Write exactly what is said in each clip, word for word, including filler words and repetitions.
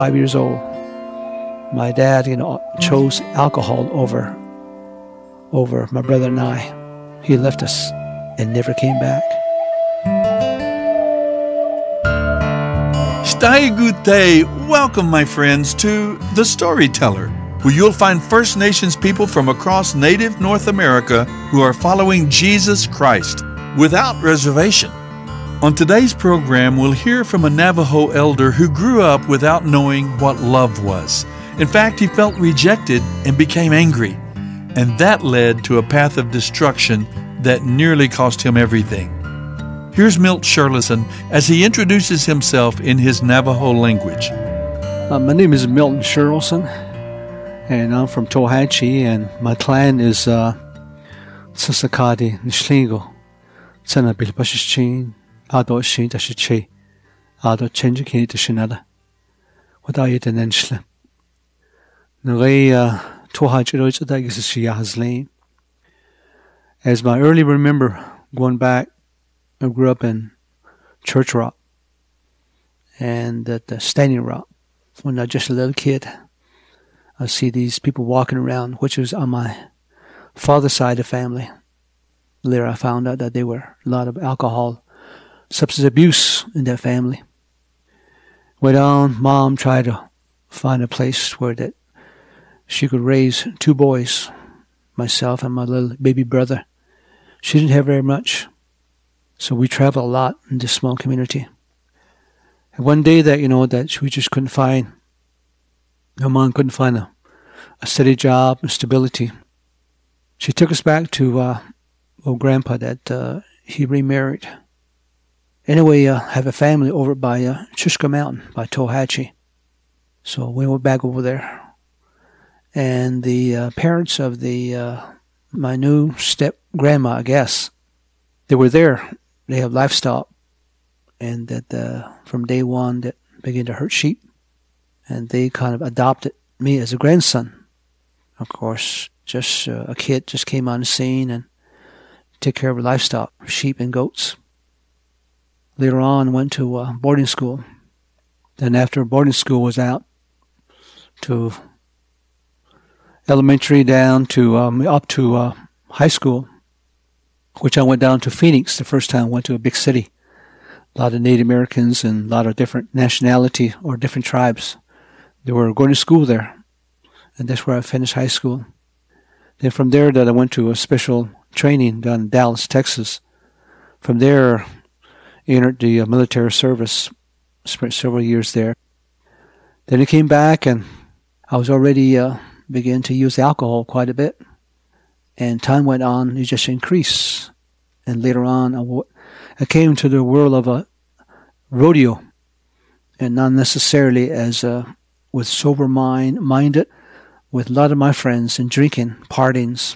Five years old, my dad, you know, chose alcohol over, over my brother and I. He left us and never came back. Stai Gute, welcome my friends to The Storyteller, where you'll find First Nations people from across native North America who are following Jesus Christ without reservation. On today's program, we'll hear from a Navajo elder who grew up without knowing what love was. In fact, he felt rejected and became angry, and that led to a path of destruction that nearly cost him everything. Here's Milt Sherlison as he introduces himself in his Navajo language. Uh, my name is Milton Sherlison, and I'm from Tohatchee, and my clan is uh, Sasakadi Nishlingo, Tsana Bilpashichin, Ado Shin Tashiche, Ado Chenjiki Tashinada, without it an Enschle. Nare Tohatchee Rochadagis Hasleen. As my early remember going back, I grew up in Church Rock and at the Standing Rock. When I was just a little kid, I see these people walking around, which was on my father's side of the family. Later I found out that there were a lot of alcohol, substance abuse in that family. Went on, Mom tried to find a place where that she could raise two boys, myself and my little baby brother. She didn't have very much. So we traveled a lot in this small community. And one day that, you know, that we just couldn't find, my mom couldn't find a, a steady job and stability. She took us back to uh, old grandpa that uh, he remarried. Anyway, uh, have a family over by uh, Chishka Mountain, by Tohatchee. So we went back over there. And the uh, parents of the uh, my new step-grandma, I guess, they were there. They have livestock, and that uh, from day one that began to herd sheep, and they kind of adopted me as a grandson. Of course, just uh, a kid just came on the scene and took care of livestock, sheep and goats. Later on, went to uh, boarding school. Then after boarding school was out, to elementary down to um, up to uh, high school, which I went down to Phoenix the first time I went to a big city. A lot of Native Americans and a lot of different nationality or different tribes. They were going to school there, and that's where I finished high school. Then from there that I went to a special training down in Dallas, Texas. From there, I entered the uh, military service, spent several years there. Then I came back, and I was already uh, beginning to use alcohol quite a bit. And time went on, it just increased. And later on, I, w- I came to the world of a rodeo, and not necessarily as a, with sober mind, minded, with a lot of my friends and drinking, partings.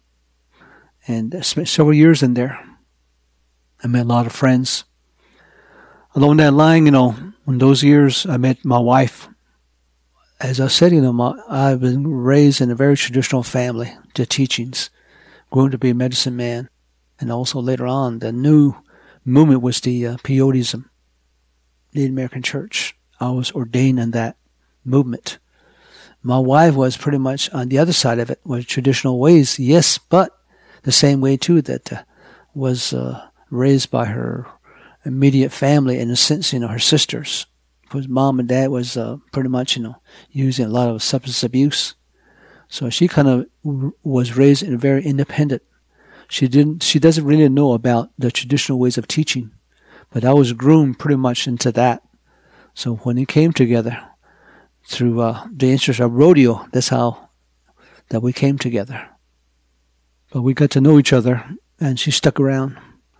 And I spent several years in there. I met a lot of friends. Along that line, you know, in those years, I met my wife. As I said, you know, my, I've been raised in a very traditional family, the teachings, growing to be a medicine man. And also later on, the new movement was the uh, Peyotism, Native American Church. I was ordained in that movement. My wife was pretty much on the other side of it, was traditional ways, yes, but the same way too that uh, was uh, raised by her immediate family, in a sense, you know, her sisters. Because mom and dad was uh, pretty much, you know, using a lot of substance abuse. So she kind of w- was raised in a very independent. She didn't. She doesn't really know about the traditional ways of teaching, but I was groomed pretty much into that. So when it came together through uh, the interest of rodeo, that's how that we came together. But we got to know each other, and she stuck around.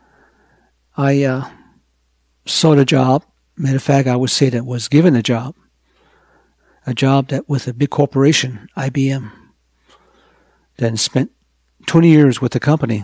I uh, sought a job. Matter of fact, I would say that was given a job, a job that with a big corporation, I B M. Then spent twenty years with the company.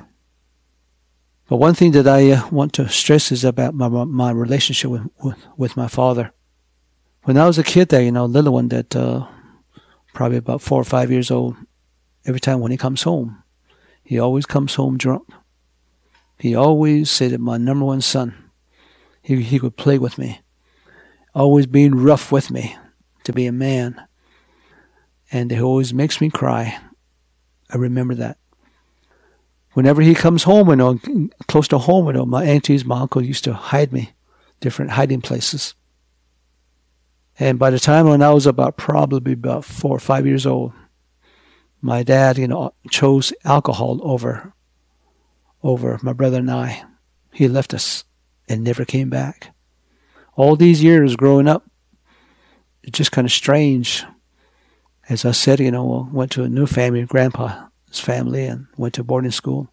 But one thing that I uh, want to stress is about my my relationship with, with with my father. When I was a kid, there, you know, little one that uh, probably about four or five years old. Every time when he comes home, he always comes home drunk. He always said that my number one son, he he could play with me, always being rough with me, to be a man. And it always makes me cry. I remember that. Whenever he comes home, you know, close to home, you know, my aunties, my uncle used to hide me, different hiding places. And by the time when I was about probably about four or five years old, my dad, you know, chose alcohol over, over my brother and I. He left us and never came back. All these years growing up, it's just kind of strange. As I said, you know, went to a new family, Grandpa's family, and went to boarding school.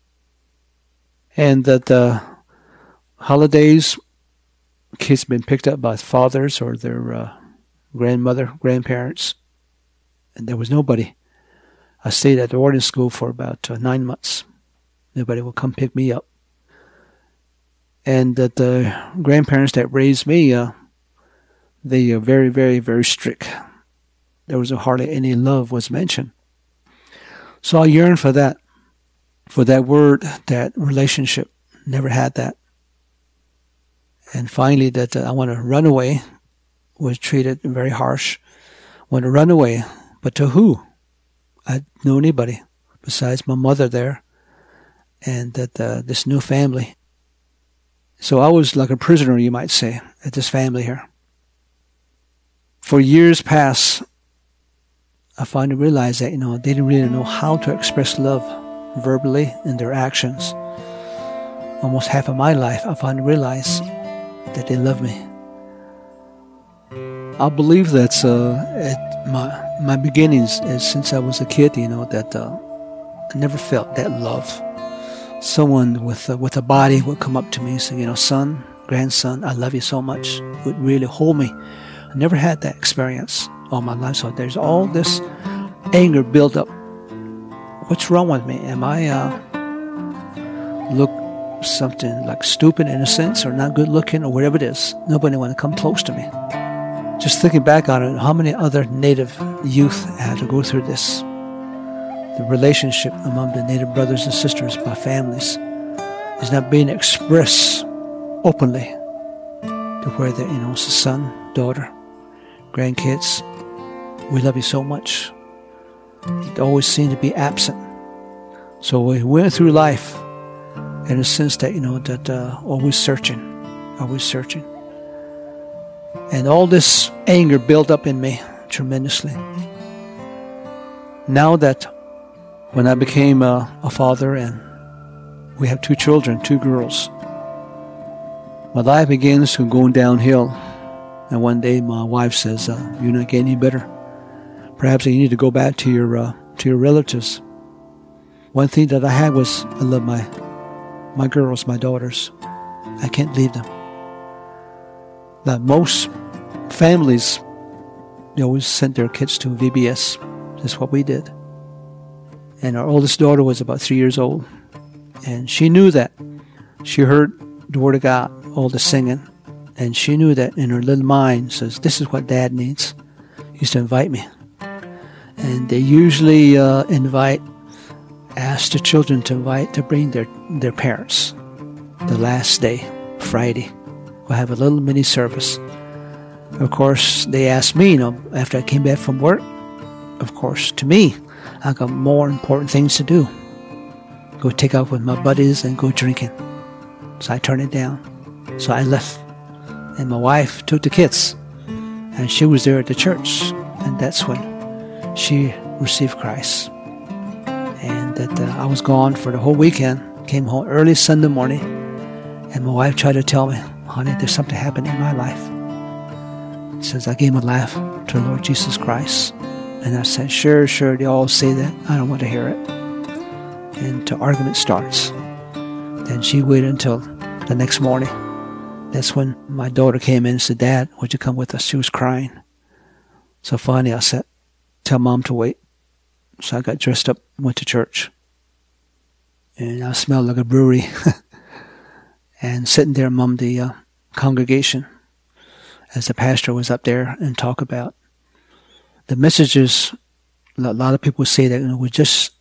And that the holidays, kids have been picked up by fathers or their uh, grandmother, grandparents, and there was nobody. I stayed at the boarding school for about uh, nine months. Nobody would come pick me up. And that the grandparents that raised me, uh, they are very, very, very strict. There was hardly any love was mentioned. So I yearned for that, for that word, that relationship. Never had that. And finally, that uh, I want to run away, was treated very harsh. Want to run away, but to who? I didn't know anybody besides my mother there, and that uh, this new family. So I was like a prisoner, you might say, at this family here. For years past, I finally realized that, you know, they didn't really know how to express love verbally in their actions. Almost half of my life, I finally realized that they love me. I believe that's uh, at my my beginnings, is since I was a kid, you know, that uh, I never felt that love. Someone with uh, with a body would come up to me and say, you know, son, grandson, I love you so much. Would really hold me. I never had that experience all my life. So there's all this anger built up. What's wrong with me? Am I uh, look something like stupid in a sense, or not good looking, or whatever it is? Nobody want to come close to me. Just thinking back on it, how many other Native youth had to go through this? The relationship among the Native brothers and sisters, my families, is not being expressed openly to where that, you know, it's a son, daughter, grandkids. We love you so much. It always seemed to be absent. So we went through life in a sense that, you know, that uh, always searching, always searching. And all this anger built up in me tremendously. Now that when I became uh, a father and we have two children, two girls, my life begins to go downhill. And one day my wife says, uh, you're not getting any better. Perhaps you need to go back to your uh, to your relatives. One thing that I had was I love my my girls, my daughters. I can't leave them. Now, most families, they always sent their kids to V B S. That's what we did. And our oldest daughter was about three years old. And she knew that. She heard the Word of God, all the singing. And she knew that in her little mind, says, this is what Dad needs. He used to invite me. And they usually uh, invite, ask the children to invite, to bring their, their parents. The last day, Friday, we'll have a little mini service. Of course, they asked me, you know, after I came back from work, of course, to me, I got more important things to do. Go take out with my buddies and go drinking. So I turned it down. So I left. And my wife took the kids. And she was there at the church. And that's when she received Christ. And that uh, I was gone for the whole weekend. Came home early Sunday morning. And my wife tried to tell me, honey, there's something happening in my life. She says, I gave my life to the Lord Jesus Christ. And I said, sure, sure, they all say that. I don't want to hear it. And the argument starts. Then she waited until the next morning. That's when my daughter came in and said, Dad, would you come with us? She was crying. So finally I said, tell Mom to wait. So I got dressed up, went to church. And I smelled like a brewery. And sitting there among the uh, congregation as the pastor was up there and talk about the messages. A lot of people say that, you know, we just